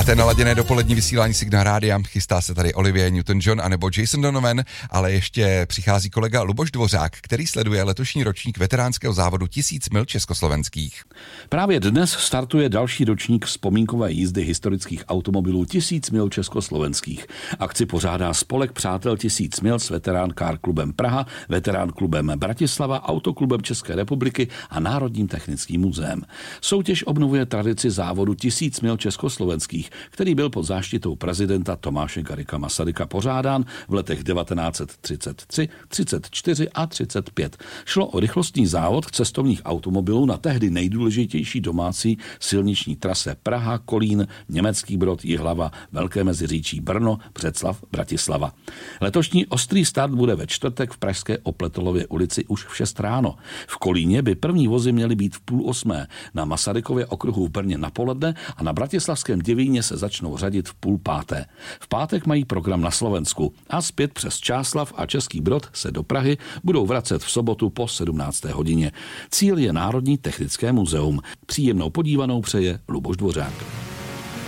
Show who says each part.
Speaker 1: Máte naladěné dopolední vysílání Signál Rádia, chystá se tady Olivia Newton-John anebo Jason Donovan, ale ještě přichází kolega Luboš Dvořák, který sleduje letošní ročník veteránského závodu 1000 mil československých.
Speaker 2: Právě dnes startuje další ročník vzpomínkové jízdy historických automobilů 1000 mil československých. Akci pořádá spolek Přátel 1000 mil s Veterán Car klubem Praha, Veterán klubem Bratislava, Autoklubem České republiky a Národním technickým muzeem. Soutěž obnovuje tradici závodu 1000 mil československých, který byl pod záštitou prezidenta Tomáše Garrigua Masaryka pořádán v letech 1933, 34 a 35. Šlo o rychlostní závod cestovních automobilů na tehdy nejdůležitější domácí silniční trase Praha, Kolín, Německý Brod, Jihlava, Velké Meziříčí, Brno, Břeclav, Bratislava. Letošní ostrý start bude ve čtvrtek v pražské Opletolově ulici už v 6 ráno. V Kolíně by první vozy měly být v 7:30, na Masarykově okruhu v Brně na poledne a na bratislavském Děvíně se začnou řadit v 4:30. V pátek mají program na Slovensku a zpět přes Čáslav a Český Brod se do Prahy budou vracet v sobotu po 17. hodině. Cíl je Národní technické muzeum. Příjemnou podívanou přeje Luboš Dvořák.